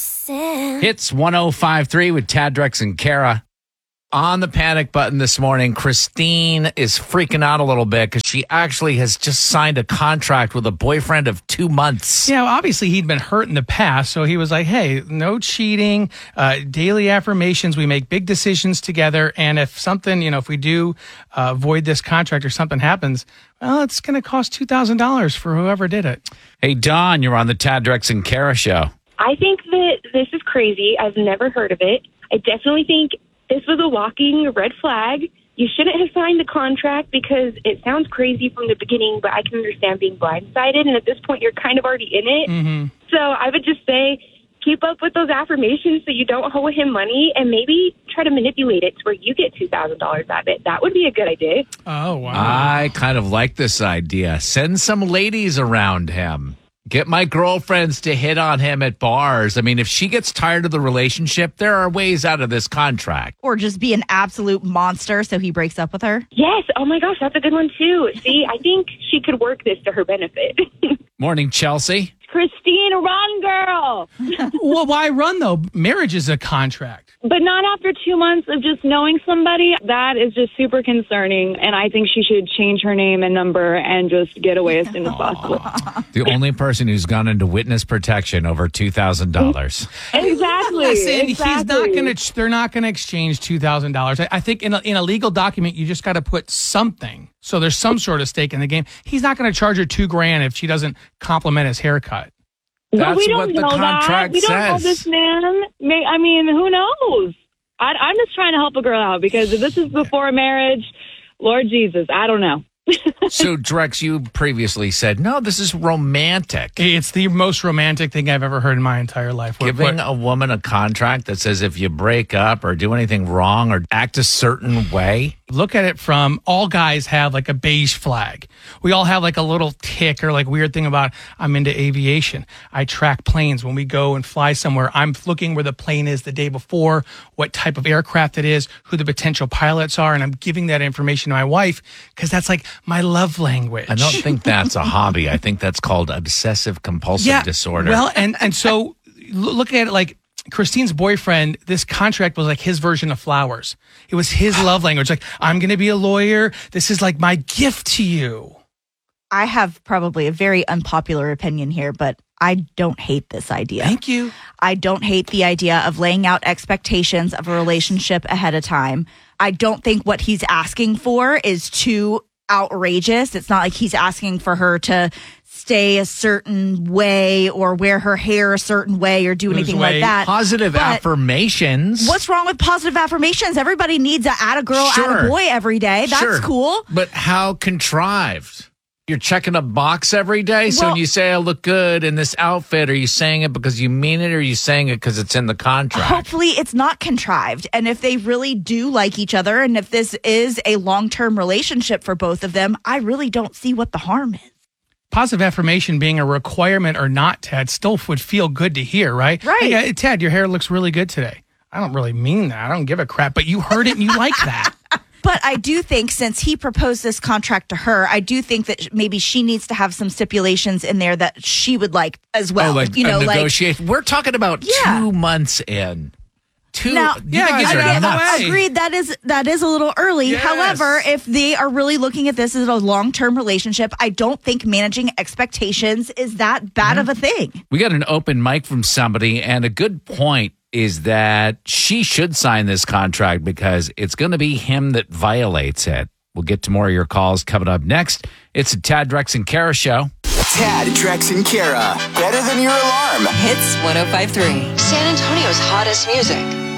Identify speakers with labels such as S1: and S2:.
S1: Hits 105.3 with Tad, Drex, and Kara. On the panic button this morning, Christine is freaking out a little bit because she actually has just signed a contract with a boyfriend of 2 months.
S2: Yeah, well, obviously he'd been hurt in the past, so he was like, hey, no cheating, daily affirmations, we make big decisions together, and if something, if we do void this contract or something happens, well, it's going to cost $2,000 for whoever did it.
S1: Hey, Dawn, you're on the Tad, Drex, and Kara show.
S3: I think that this is crazy. I've never heard of it. I definitely think this was a walking red flag. You shouldn't have signed the contract because it sounds crazy from the beginning, but I can understand being blindsided. And at this point, you're kind of already in it.
S2: Mm-hmm.
S3: So I would just say keep up with those affirmations so you don't owe him money and maybe try to manipulate it to where you get $2,000 out of it. That would be a good idea.
S2: Oh, wow.
S1: I kind of like this idea. Send some ladies around him. Get my girlfriends to hit on him at bars. I mean, if she gets tired of the relationship, there are ways out of this contract.
S4: Or just be an absolute monster so he breaks up with her.
S3: Yes. Oh, my gosh. That's a good one, too. See, I think she could work this to her benefit.
S1: Morning, Chelsea.
S5: Christine, run, girl.
S2: Well, why run, though? Marriage is a contract.
S5: But not after 2 months of just knowing somebody. That is just super concerning. And I think she should change her name and number and just get away as soon as possible.
S1: The only person who's gone into witness protection over $2,000.
S5: Exactly.
S2: Listen,
S5: exactly.
S2: they're not going to exchange $2,000. I think in a legal document, you just got to put something. So there's some sort of stake in the game. He's not going to charge her $2,000 if she doesn't compliment his haircut.
S1: That's
S5: we don't
S1: what the
S5: know
S1: contract
S5: that. We don't know
S1: says.
S5: this man. I mean, who knows? I'm just trying to help a girl out because if this is before marriage, Lord Jesus, I don't know.
S1: So, Drex, you previously said, no, this is romantic.
S2: It's the most romantic thing I've ever heard in my entire life.
S1: Giving a woman a contract that says if you break up or do anything wrong or act a certain way.
S2: Look at it from all guys have like a beige flag. We all have like a little tick or like weird thing about I'm into aviation. I track planes when we go and fly somewhere. I'm looking where the plane is the day before, what type of aircraft it is, who the potential pilots are, and I'm giving that information to my wife because that's like my love language.
S1: I don't think that's a hobby. I think that's called obsessive compulsive disorder.
S2: Well, and so look at it like Christine's boyfriend, this contract was like his version of flowers. It was his love language. Like, I'm going to be a lawyer. This is like my gift to you.
S4: I have probably a very unpopular opinion here, but I don't hate this idea.
S2: Thank you.
S4: I don't hate the idea of laying out expectations of a relationship ahead of time. I don't think what he's asking for is too outrageous. It's not like he's asking for her to stay a certain way or wear her hair a certain way or do anything like that.
S1: Positive affirmations.
S4: What's wrong with positive affirmations? Everybody needs a atta girl, atta boy every day. That's cool.
S1: But how contrived? You're checking a box every day. So when you say I look good in this outfit, are you saying it because you mean it or are you saying it because it's in the contract?
S4: Hopefully it's not contrived. And if they really do like each other and if this is a long-term relationship for both of them, I really don't see what the harm is.
S2: Positive affirmation being a requirement or not, Ted, still would feel good to hear, right?
S4: Right.
S2: Hey, Ted, your hair looks really good today. I don't really mean that. I don't give a crap, but you heard it and you like that.
S4: But I do think since he proposed this contract to her, I do think that maybe she needs to have some stipulations in there that she would like as well.
S1: Oh, like negotiation. We're talking about 2 months in.
S4: Agreed. That is a little early.
S1: Yes.
S4: However, if they are really looking at this as a long-term relationship, I don't think managing expectations is that bad of a thing.
S1: We got an open mic from somebody, and a good point is that she should sign this contract because it's going to be him that violates it. We'll get to more of your calls coming up next. It's a Tad, Drex, and Kara show.
S6: Tad, Drex, and Kara. Better than your alarm.
S7: Hits 105.3.
S8: San Antonio's hottest music.